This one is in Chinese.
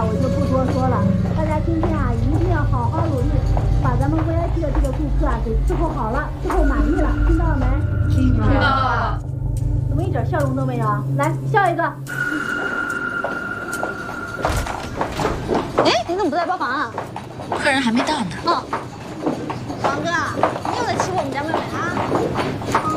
我就不多说了。大家今天啊，一定要好好努力，把咱们 VIP 的这个顾客啊给伺候好了，伺候满意了，听到了没？ 听到了。 怎么一点笑容都没有？来，笑一个。 哎，你怎么不在包房啊？ 客人还没到呢。 哦。